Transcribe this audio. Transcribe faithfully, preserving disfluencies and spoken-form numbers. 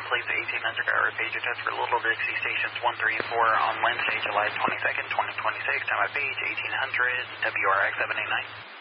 please, eighteen hundred hour pager test for Little Dixie Stations one three four on Wednesday, July twenty-second, twenty twenty-six. Time at page eighteen hundred, W R X seven eight nine.